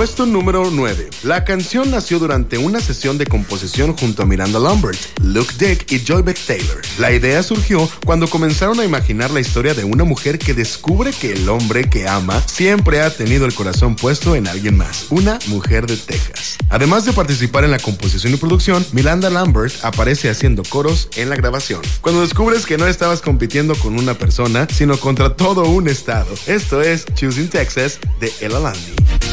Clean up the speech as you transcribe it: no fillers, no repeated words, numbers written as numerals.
Puesto número 9. La canción nació durante una sesión de composición junto a Miranda Lambert, Luke Dick y Joy Beck Taylor. La idea surgió cuando comenzaron a imaginar la historia de una mujer que descubre que el hombre que ama siempre ha tenido el corazón puesto en alguien más, una mujer de Texas. Además de participar en la composición y producción, Miranda Lambert aparece haciendo coros en la grabación. Cuando descubres que no estabas compitiendo con una persona, sino contra todo un estado. Esto es Choosing Texas de Ella Lundy.